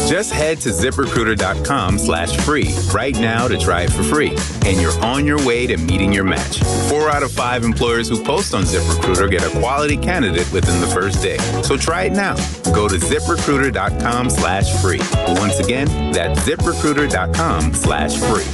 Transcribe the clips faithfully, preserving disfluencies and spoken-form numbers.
Just head to ZipRecruiter.com slash free right now to try it for free. And you're on your way to meeting your match. Four out of five employers who post on ZipRecruiter get a quality candidate within the first day. So try it now. Go to ZipRecruiter.com slash free. Once again, that's ZipRecruiter.com slash free.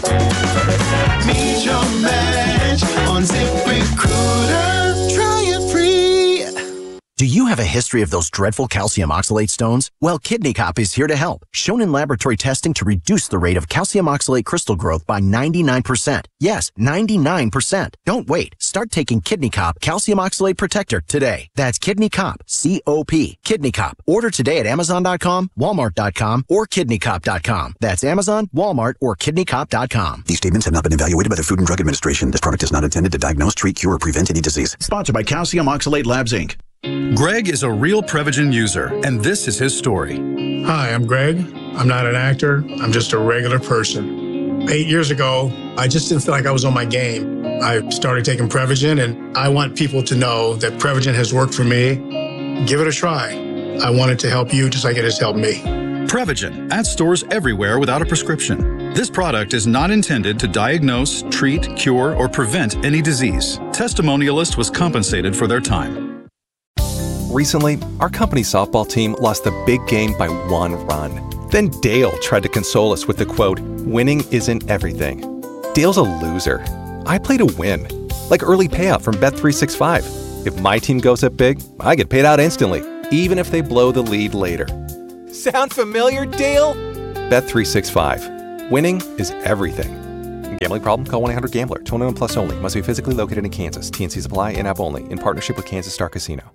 Meet your match on ZipRecruiter. Try it free. Do you have a history of those dreadful calcium oxalate stones? Well, Kidney Cop is here to help. Shown in laboratory testing to reduce the rate of calcium oxalate crystal growth by ninety-nine percent. Yes, ninety-nine percent. Don't wait. Start taking Kidney Cop Calcium Oxalate Protector today. That's Kidney Cop, C O P. Kidney Cop. Order today at Amazon dot com, Walmart dot com, or Kidney Cop dot com. That's Amazon, Walmart, or Kidney Cop dot com. These statements have not been evaluated by the Food and Drug Administration. This product is not intended to diagnose, treat, cure, or prevent any disease. Sponsored by Calcium Oxalate Labs, Incorporated. Greg is a real Prevagen user, and this is his story. Hi, I'm Greg. I'm not an actor. I'm just a regular person. Eight years ago, I just didn't feel like I was on my game. I started taking Prevagen, and I want people to know that Prevagen has worked for me. Give it a try. I want it to help you just like it has helped me. Prevagen, at stores everywhere without a prescription. This product is not intended to diagnose, treat, cure, or prevent any disease. Testimonialist was compensated for their time. Recently, our company's softball team lost the big game by one run. Then Dale tried to console us with the quote, "Winning isn't everything." Dale's a loser. I play to win. Like early payout from Bet three sixty-five. If my team goes up big, I get paid out instantly, even if they blow the lead later. Sound familiar, Dale? Bet three sixty-five. Winning is everything. Gambling problem? Call one eight hundred gambler. twenty-one plus only. Must be physically located in Kansas. T N Cs apply. In-app only. In partnership with Kansas Star Casino.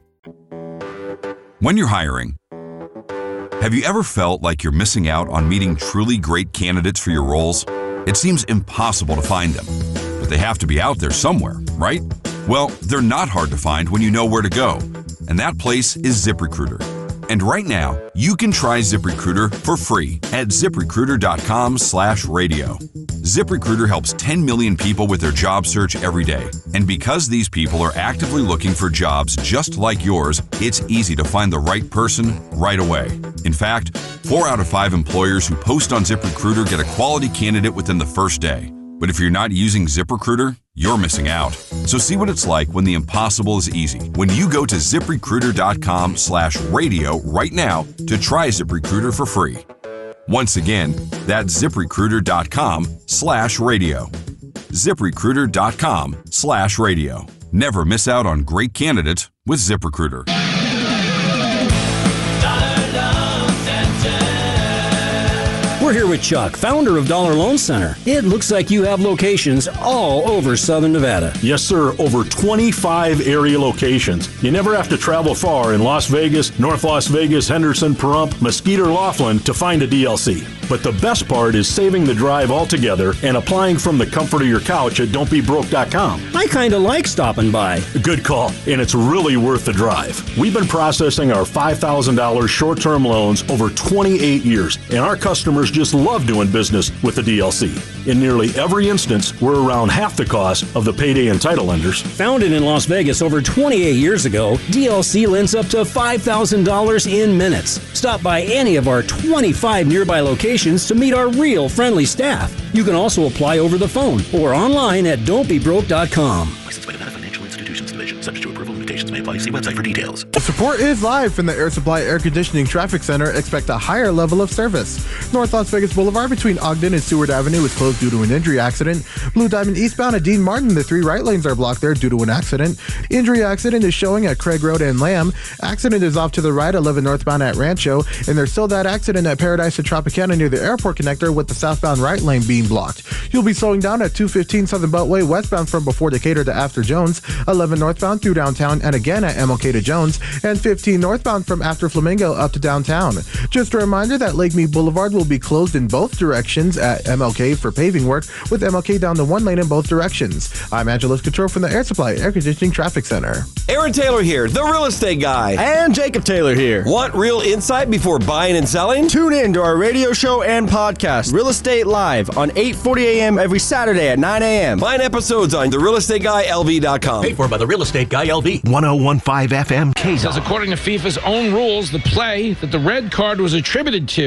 When you're hiring, have you ever felt like you're missing out on meeting truly great candidates for your roles? It seems impossible to find them, but they have to be out there somewhere, right? Well, they're not hard to find when you know where to go, and that place is ZipRecruiter. And right now, you can try ZipRecruiter for free at ZipRecruiter.com slash radio. ZipRecruiter helps ten million people with their job search every day. And because these people are actively looking for jobs just like yours, it's easy to find the right person right away. In fact, four out of five employers who post on ZipRecruiter get a quality candidate within the first day. But if you're not using ZipRecruiter, you're missing out. So see what it's like when the impossible is easy. When you go to ZipRecruiter.com slash radio right now to try ZipRecruiter for free. Once again, that's ZipRecruiter.com slash radio. ZipRecruiter.com slash radio. Never miss out on great candidates with ZipRecruiter. We're here with Chuck, founder of Dollar Loan Center. It looks like you have locations all over Southern Nevada. Yes, sir. Over twenty-five area locations. You never have to travel far in Las Vegas, North Las Vegas, Henderson, Pahrump, Mesquite, or Laughlin to find a D L C. But the best part is saving the drive altogether and applying from the comfort of your couch at don't be broke dot com. I kind of like stopping by. Good call, and it's really worth the drive. We've been processing our five thousand dollars short-term loans over twenty-eight years, and our customers just love doing business with the D L C. In nearly every instance, we're around half the cost of the payday and title lenders. Founded in Las Vegas over twenty-eight years ago, D L C lends up to five thousand dollars in minutes. Stop by any of our twenty-five nearby locations to meet our real friendly staff. You can also apply over the phone or online at don't be broke dot com. Licensed by Nevada Financial Institutions Division. Subject to approval. Limitations may apply. See website for details. Support is live from the Air Supply Air Conditioning Traffic Center. Expect a higher level of service. North Las Vegas Boulevard between Ogden and Seward Avenue is closed due to an injury accident. Blue Diamond eastbound at Dean Martin, the three right lanes are blocked there due to an accident. Injury accident is showing at Craig Road and Lamb. Accident is off to the right, eleven northbound at Rancho. And there's still that accident at Paradise and Tropicana near the airport connector with the southbound right lane being blocked. You'll be slowing down at two fifteen Southern Beltway westbound from before Decatur to after Jones, eleven northbound through downtown and again at M L K to Jones, and fifteen northbound from after Flamingo up to downtown. Just a reminder that Lake Mead Boulevard will be closed in both directions at M L K for paving work, with M L K down to one lane in both directions. I'm Angelos Couture from the Air Supply Air Conditioning Traffic Center. Aaron Taylor here, the real estate guy. And Jacob Taylor here. Want real insight before buying and selling? Tune in to our radio show and podcast, Real Estate Live, on eight forty a.m. every Saturday at nine a.m. Find episodes on the real estate guy L V dot com. Paid for by the Real Estate Guy L V. one oh one point five F M K. Says according to FIFA's own rules, the play that the red card was attributed to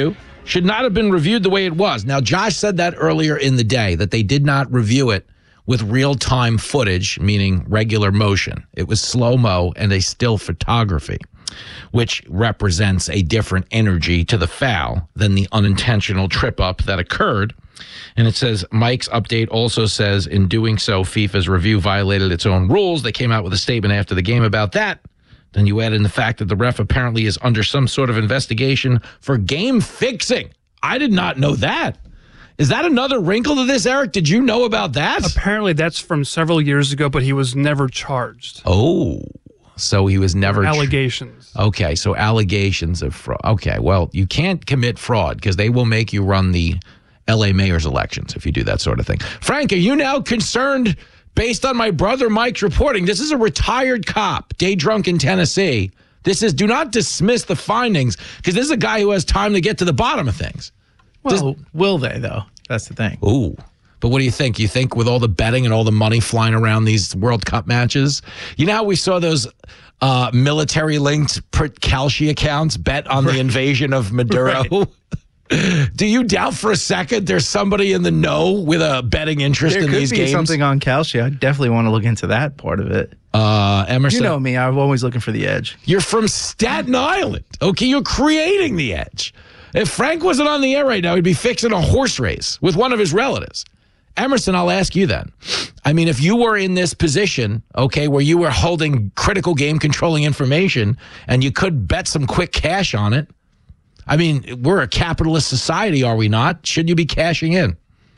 should not have been reviewed the way it was. Now, Josh said that earlier in the day, that they did not review it with real-time footage, meaning regular motion. It was slow-mo and a still photography, which represents a different energy to the foul than the unintentional trip-up that occurred. And it says, Mike's update also says, in doing so, FIFA's review violated its own rules. They came out with a statement after the game about that. Then you add in the fact that the ref apparently is under some sort of investigation for game fixing. I did not know that. Is that another wrinkle to this, Eric? Did you know about that? Apparently that's from several years ago, but he was never charged. Oh, so he was never... Allegations. Ch- okay, so allegations of fraud. Okay, well, you can't commit fraud because they will make you run the L A mayor's elections if you do that sort of thing. Frank, are you now concerned, based on my brother Mike's reporting? This is a retired cop, day drunk in Tennessee. This is, do not dismiss the findings, because this is a guy who has time to get to the bottom of things. Well, Does, will they, though? That's the thing. Ooh. But what do you think? You think with all the betting and all the money flying around these World Cup matches, you know how we saw those uh, military-linked Kalshi accounts bet on right. the invasion of Maduro? Right. Do you doubt for a second there's somebody in the know with a betting interest there in these games? There could be something on Kalshi. I definitely want to look into that part of it. Uh, Emerson, you know me. I'm always looking for the edge. You're from Staten Island. Okay, you're creating the edge. If Frank wasn't on the air right now, he'd be fixing a horse race with one of his relatives. Emerson, I'll ask you then. I mean, if you were in this position, okay, where you were holding critical game controlling information and you could bet some quick cash on it, I mean, we're a capitalist society, are we not? Should you be cashing in?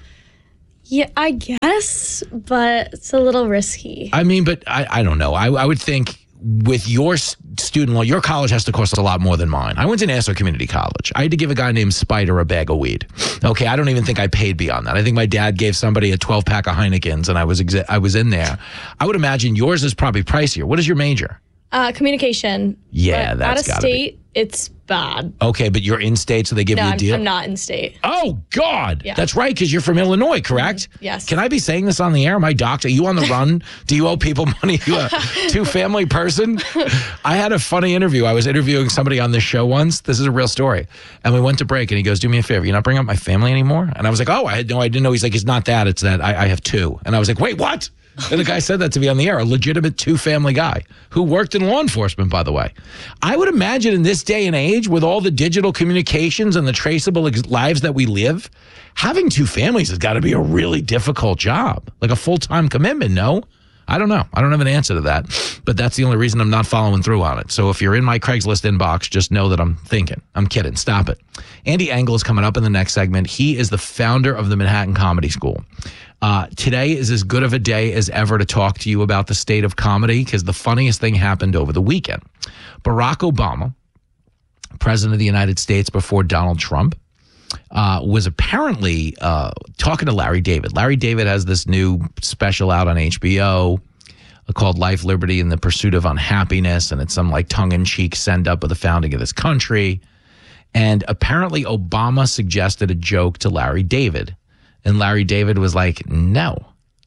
Yeah, I guess, but it's a little risky. I mean, but I, I don't know. I, I would think with your student loan, your college has to cost a lot more than mine. I went to Nassau Community College. I had to give a guy named Spider a bag of weed. Okay, I don't even think I paid beyond that. I think my dad gave somebody a twelve pack of Heinekens, and I was exa- I was in there. I would imagine yours is probably pricier. What is your major? Uh, communication. Yeah, but that's out of gotta state, be. It's bad. Okay, but you're in state, so they give no, you a I'm, deal? I'm not in state. Oh, God. Yeah. That's right, because you're from Illinois, correct? Mm-hmm. Yes. Can I be saying this on the air? My doctor, are you on the run? Do you owe people money? You a two-family person? I had a funny interview. I was interviewing somebody on this show once. This is a real story. And we went to break, and he goes, do me a favor. You're not bringing up my family anymore? And I was like, oh, I had no, I didn't know. He's like, it's not that. It's that I, I have two. And I was like, wait, what? And the guy said that to me on the air, a legitimate two-family guy who worked in law enforcement, by the way. I would imagine in this day and age, with all the digital communications and the traceable ex- lives that we live, having two families has got to be a really difficult job, like a full-time commitment, no? I don't know. I don't have an answer to that, but that's the only reason I'm not following through on it. So if you're in my Craigslist inbox, just know that I'm thinking. I'm kidding. Stop it. Andy Engel is coming up in the next segment. He is the founder of the Manhattan Comedy School. Uh, today is as good of a day as ever to talk to you about the state of comedy, because the funniest thing happened over the weekend. Barack Obama, president of the United States before Donald Trump, uh, was apparently uh, talking to Larry David. Larry David has this new special out on H B O called Life, Liberty, and the Pursuit of Unhappiness, and it's some like tongue-in-cheek send-up of the founding of this country. And apparently Obama suggested a joke to Larry David. And Larry David was like, no.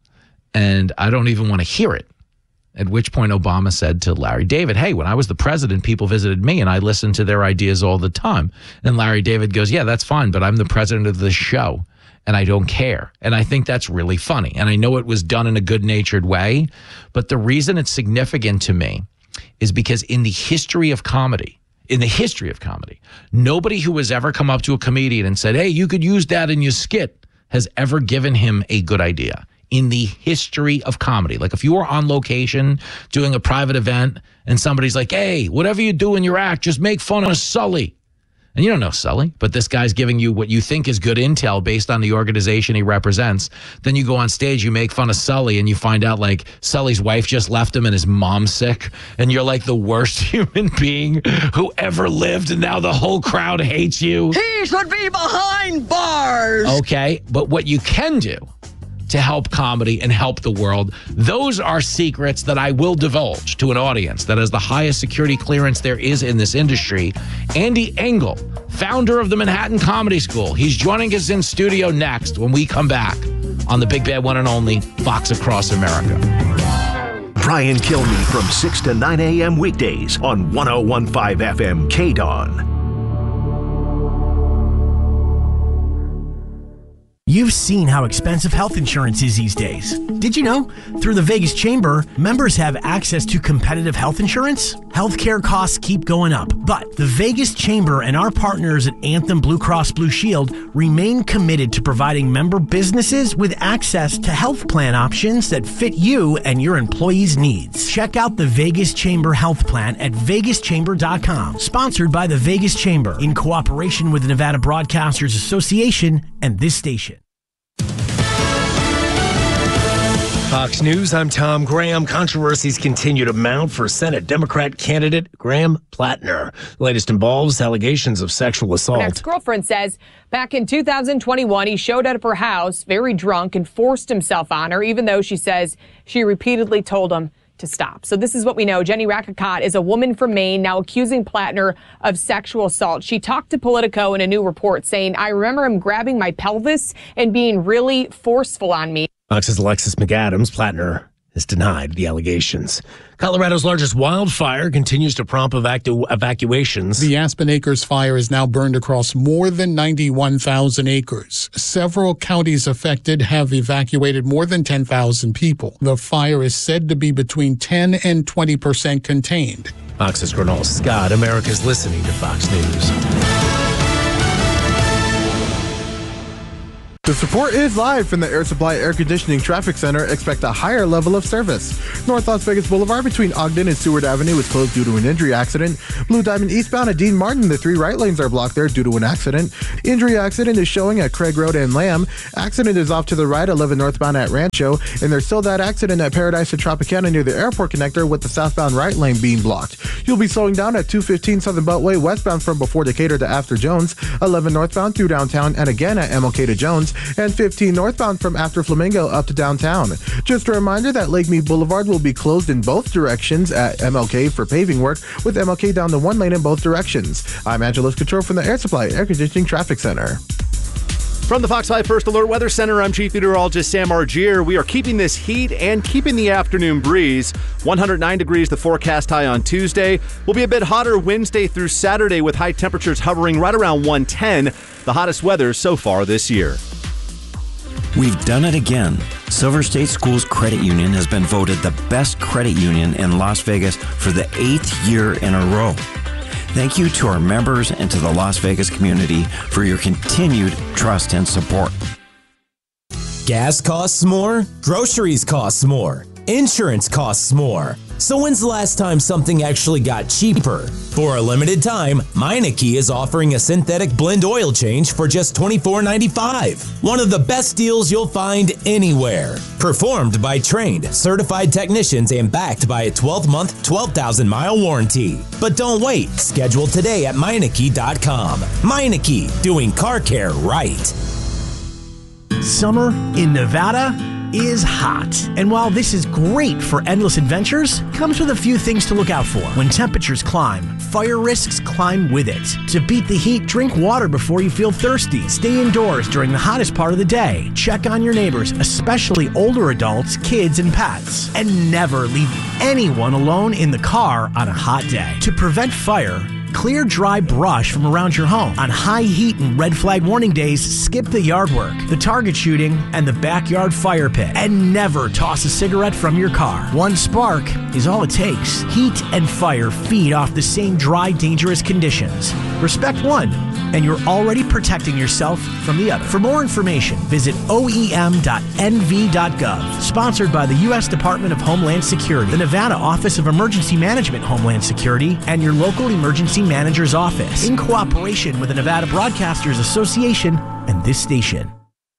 And I don't even want to hear it. At which point Obama said to Larry David, hey, when I was the president, people visited me and I listened to their ideas all the time. And Larry David goes, yeah, that's fine, but I'm the president of the show and I don't care. And I think that's really funny. And I know it was done in a good-natured way, but the reason it's significant to me is because in the history of comedy, in the history of comedy, nobody who has ever come up to a comedian and said, hey, you could use that in your skit has ever given him a good idea in the history of comedy. Like if you were on location doing a private event and somebody's like, hey, whatever you do in your act, just make fun of Sully. And you don't know Sully, but this guy's giving you what you think is good intel based on the organization he represents. Then you go on stage, you make fun of Sully, and you find out like Sully's wife just left him and his mom's sick. And you're like the worst human being who ever lived. And now the whole crowd hates you. He should be behind bars. Okay, but what you can do to help comedy and help the world, those are secrets that I will divulge to an audience that has the highest security clearance there is in this industry. Andy Engel, founder of the Manhattan Comedy School. He's joining us in studio next when we come back on the big bad one and only Fox Across America. Brian Kilmeade from six to nine a.m. weekdays on one oh one point five F M K D O N. You've seen how expensive health insurance is these days. Did you know? Through the Vegas Chamber, members have access to competitive health insurance. Healthcare costs keep going up, but the Vegas Chamber and our partners at Anthem Blue Cross Blue Shield remain committed to providing member businesses with access to health plan options that fit you and your employees' needs. Check out the Vegas Chamber Health Plan at vegas chamber dot com. Sponsored by the Vegas Chamber in cooperation with the Nevada Broadcasters Association and this station. Fox News, I'm Tom Graham. Controversies continue to mount for Senate Democrat candidate Graham Plattner. The latest involves allegations of sexual assault. An ex-girlfriend says back in two thousand twenty-one, he showed up at her house very drunk and forced himself on her, even though she says she repeatedly told him to stop. So this is what we know. Jenny Rakicott is a woman from Maine now accusing Plattner of sexual assault. She talked to Politico in a new report saying, I remember him grabbing my pelvis and being really forceful on me. Fox's Alexis McAdams. Plattner has denied the allegations. Colorado's largest wildfire continues to prompt evacu- evacuations. The Aspen Acres fire is now burned across more than ninety-one thousand acres. Several counties affected have evacuated more than ten thousand people. The fire is said to be between ten and twenty percent contained. Fox's Gernal Scott. America's listening to Fox News. The support is live from the Air Supply Air Conditioning Traffic Center. Expect a higher level of service. North Las Vegas Boulevard between Ogden and Seward Avenue is closed due to an injury accident. Blue Diamond eastbound at Dean Martin, the three right lanes are blocked there due to an accident. Injury accident is showing at Craig Road and Lamb. Accident is off to the right, eleven northbound at Rancho. And there's still that accident at Paradise and Tropicana near the airport connector with the southbound right lane being blocked. You'll be slowing down at two fifteen Southern Beltway westbound from before Decatur to after Jones, eleven northbound through downtown and again at M L K to Jones, and fifteen northbound from after Flamingo up to downtown. Just a reminder that Lake Mead Boulevard will be closed in both directions at M L K for paving work, with M L K down to one lane in both directions. I'm Angelos Couture from the Air Supply Air Conditioning Traffic Center. From the Fox five First Alert Weather Center, I'm Chief Meteorologist Sam Argier. We are keeping this heat and keeping the afternoon breeze. one hundred nine degrees the forecast high on Tuesday. Will be a bit hotter Wednesday through Saturday with high temperatures hovering right around one ten, the hottest weather so far this year. We've done it again. Silver State Schools Credit Union has been voted the best credit union in Las Vegas for the eighth year in a row. Thank you to our members and to the Las Vegas community for your continued trust and support. Gas costs more, groceries costs more, insurance costs more. So when's the last time something actually got cheaper? For a limited time, Meineke is offering a synthetic blend oil change for just twenty-four ninety-five. One of the best deals you'll find anywhere. Performed by trained, certified technicians and backed by a twelve-month, twelve thousand mile warranty. But don't wait. Schedule today at Meineke dot com. Meineke, doing car care right. Summer in Nevada is hot. And while this is great for endless adventures, comes with a few things to look out for. When temperatures climb, fire risks climb with it. To beat the heat, drink water before you feel thirsty. Stay indoors during the hottest part of the day. Check on your neighbors, especially older adults, kids, and pets. And never leave anyone alone in the car on a hot day. To prevent fire, clear dry brush from around your home. On high heat and red flag warning days, skip the yard work, the target shooting, and the backyard fire pit. And never toss a cigarette from your car. One spark is all it takes. Heat and fire feed off the same dry, dangerous conditions. Respect one, and you're already protecting yourself from the other. For more information, visit O E M dot N V dot gov. Sponsored by the U S Department of Homeland Security, the Nevada Office of Emergency Management Homeland Security, and your local emergency manager's office, in cooperation with the Nevada Broadcasters Association and this station.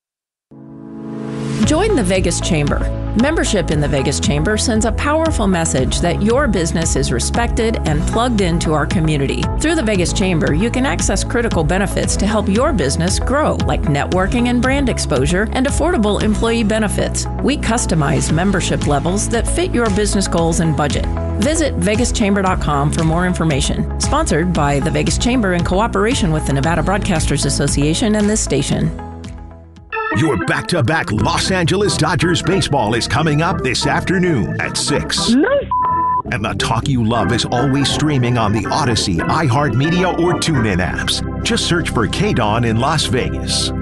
Join the Vegas Chamber. Membership in the Vegas Chamber sends a powerful message that your business is respected and plugged into our community. Through the Vegas Chamber, you can access critical benefits to help your business grow, like networking and brand exposure and affordable employee benefits. We customize membership levels that fit your business goals and budget. Visit vegas chamber dot com for more information. Sponsored by the Vegas Chamber in cooperation with the Nevada Broadcasters Association and this station. Your back-to-back Los Angeles Dodgers baseball is coming up this afternoon at six. No. And the talk you love is always streaming on the Odyssey, iHeartMedia, or TuneIn apps. Just search for K-Dawn in Las Vegas.